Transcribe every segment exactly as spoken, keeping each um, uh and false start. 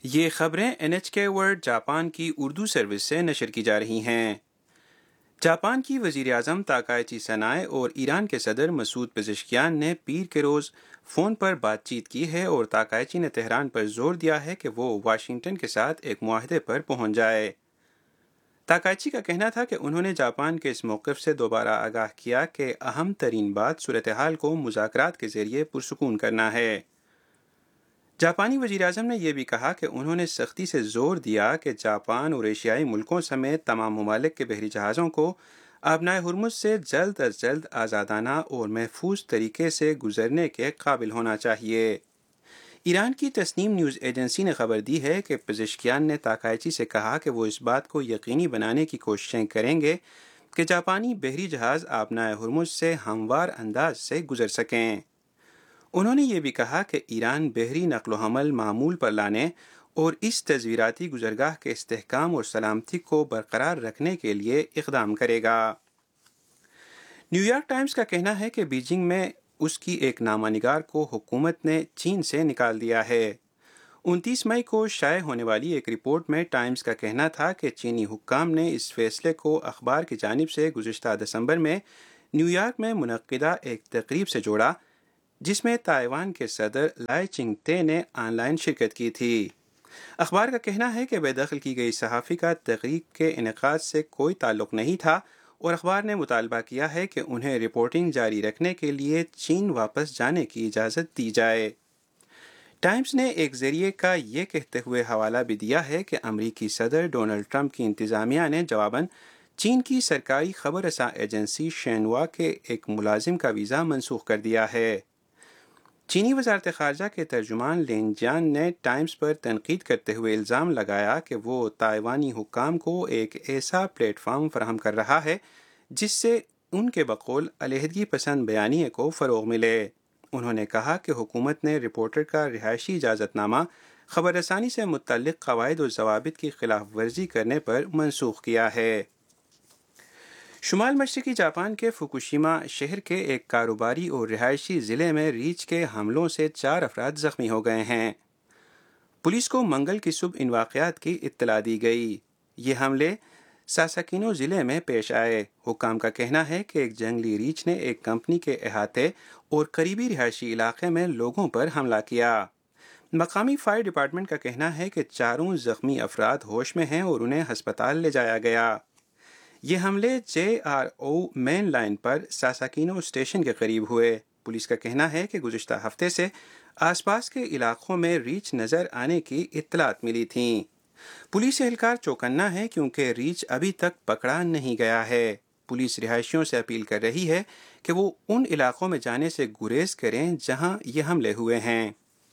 یہ خبریں N H کے ورلڈ جاپان کی اردو سروس سے نشر کی جا رہی ہیں۔ جاپان کی وزیر اعظم تاکائچی سنائے اور ایران کے صدر مسعود پزشکیان نے پیر کے روز فون پر بات چیت کی ہے اور تاکائچی نے تہران پر زور دیا ہے کہ وہ واشنگٹن کے ساتھ ایک معاہدے پر پہنچ جائے۔ تاکائچی کا کہنا تھا کہ انہوں نے جاپان کے اس موقف سے دوبارہ آگاہ کیا کہ اہم ترین بات صورتحال کو مذاکرات کے ذریعے پرسکون کرنا ہے۔ جاپانی وزیر اعظم نے یہ بھی کہا کہ انہوں نے سختی سے زور دیا کہ جاپان اور ایشیائی ملکوں سمیت تمام ممالک کے بحری جہازوں کو آبنائے ہرمز سے جلد از جلد آزادانہ اور محفوظ طریقے سے گزرنے کے قابل ہونا چاہیے۔ ایران کی تسنیم نیوز ایجنسی نے خبر دی ہے کہ پزشکیان نے تاکائچی سے کہا کہ وہ اس بات کو یقینی بنانے کی کوششیں کریں گے کہ جاپانی بحری جہاز آبنائے ہرمز سے ہموار انداز سے گزر سکیں۔ انہوں نے یہ بھی کہا کہ ایران بحری نقل و حمل معمول پر لانے اور اس تزویراتی گزرگاہ کے استحکام اور سلامتی کو برقرار رکھنے کے لیے اقدام کرے گا۔ نیو یارک ٹائمز کا کہنا ہے کہ بیجنگ میں اس کی ایک نامہ نگار کو حکومت نے چین سے نکال دیا ہے۔ انتیس مئی کو شائع ہونے والی ایک رپورٹ میں ٹائمز کا کہنا تھا کہ چینی حکام نے اس فیصلے کو اخبار کی جانب سے گزشتہ دسمبر میں نیو یارک میں منعقدہ ایک تقریب سے جوڑا، جس میں تائیوان کے صدر لائی چنگ تے نے آن لائن شرکت کی تھی۔ اخبار کا کہنا ہے کہ بے دخل کی گئی صحافی کا تقریب کے انعقاد سے کوئی تعلق نہیں تھا اور اخبار نے مطالبہ کیا ہے کہ انہیں رپورٹنگ جاری رکھنے کے لیے چین واپس جانے کی اجازت دی جائے۔ ٹائمز نے ایک ذریعے کا یہ کہتے ہوئے حوالہ بھی دیا ہے کہ امریکی صدر ڈونلڈ ٹرمپ کی انتظامیہ نے جواباً چین کی سرکاری خبر رساں ایجنسی شینوا کے ایک ملازم کا ویزا منسوخ کر دیا ہے۔ چینی وزارت خارجہ کے ترجمان لین جیان نے ٹائمز پر تنقید کرتے ہوئے الزام لگایا کہ وہ تائیوانی حکام کو ایک ایسا پلیٹ فارم فراہم کر رہا ہے جس سے ان کے بقول علیحدگی پسند بیانیے کو فروغ ملے۔ انہوں نے کہا کہ حکومت نے رپورٹر کا رہائشی اجازت نامہ خبر رسانی سے متعلق قواعد و ضوابط کی خلاف ورزی کرنے پر منسوخ کیا ہے۔ شمال مشرقی جاپان کے فوکوشیما شہر کے ایک کاروباری اور رہائشی ضلع میں ریچھ کے حملوں سے چار افراد زخمی ہو گئے ہیں۔ پولیس کو منگل کی صبح ان واقعات کی اطلاع دی گئی۔ یہ حملے ساساکینو ضلع میں پیش آئے۔ حکام کا کہنا ہے کہ ایک جنگلی ریچھ نے ایک کمپنی کے احاطے اور قریبی رہائشی علاقے میں لوگوں پر حملہ کیا۔ مقامی فائر ڈپارٹمنٹ کا کہنا ہے کہ چاروں زخمی افراد ہوش میں ہیں اور انہیں ہسپتال لے جایا گیا۔ یہ حملے جے آر او مین لائن پر ساساکینو اسٹیشن کے قریب ہوئے۔ پولیس کا کہنا ہے کہ گزشتہ ہفتے سے آس پاس کے علاقوں میں ریچھ نظر آنے کی اطلاعات ملی تھیں۔ پولیس اہلکار چوکنا ہے کیونکہ ریچھ ابھی تک پکڑا نہیں گیا ہے۔ پولیس رہائشیوں سے اپیل کر رہی ہے کہ وہ ان علاقوں میں جانے سے گریز کریں جہاں یہ حملے ہوئے ہیں۔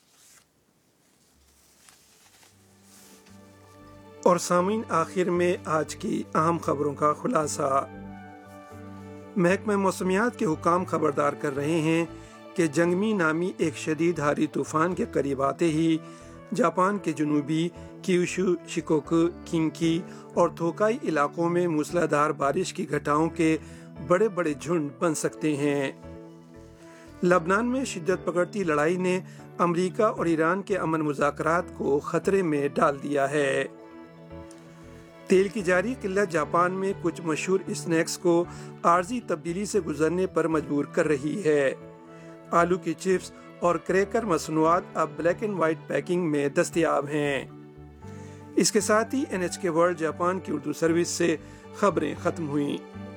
اور سامعین، آخر میں آج کی اہم خبروں کا خلاصہ۔ محکمہ موسمیات کے حکام خبردار کر رہے ہیں کہ جنگمی نامی ایک شدید حاری طوفان کے قریب آتے ہی جاپان کے جنوبی کیوشو، شیکوکو، کینکی اور توکائی علاقوں میں موسلادھار بارش کی گھٹاؤں کے بڑے بڑے جھنڈ بن سکتے ہیں۔ لبنان میں شدت پکڑتی لڑائی نے امریکہ اور ایران کے امن مذاکرات کو خطرے میں ڈال دیا ہے۔ تیل کی جاری قلت جاپان میں کچھ مشہور اسنیکس کو عارضی تبدیلی سے گزرنے پر مجبور کر رہی ہے۔ آلو کی چپس اور کریکر مصنوعات اب بلیک اینڈ وائٹ پیکنگ میں دستیاب ہیں۔ اس کے ساتھ ہی این ایچ کے ورلڈ جاپان کی اردو سروس سے خبریں ختم ہوئیں۔